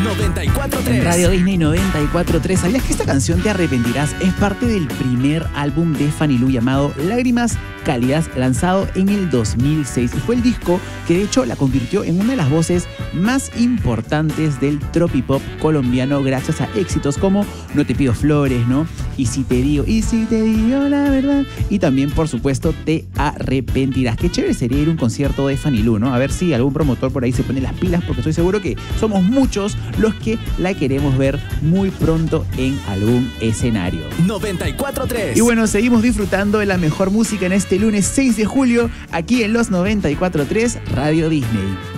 94.3. En Radio Disney 94.3. ¿Sabías que esta canción Te Arrepentirás es parte del primer álbum de Fanny Lu llamado Lágrimas Cálidas, lanzado en el 2006? Y fue el disco que de hecho la convirtió en una de las voces más importantes del tropipop colombiano, gracias a éxitos como No te pido flores, ¿no? Y si te digo la verdad. Y también, por supuesto, Te Arrepentirás. Qué chévere sería ir a un concierto de Fanny Lu, ¿no? A ver si algún promotor por ahí se pone las pilas, porque estoy seguro que somos muchos los que la queremos ver muy pronto en algún escenario. 94.3. Y bueno, seguimos disfrutando de la mejor música en este lunes 6 de julio, aquí en los 94.3 Radio Disney.